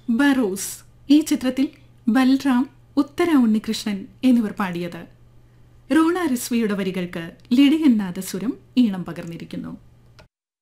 ബറോസ് ഈ ചിത്രത്തിൽ ബൽറാം, ഉത്തര ഉണ്ണികൃഷ്ണൻ എന്നിവർ പാടിയത്. റോണ റിസ്വിയുടെ വരികൾക്ക് ലിഡിയൻ നാദസ്വരം ഈണം പകർന്നിരിക്കുന്നു.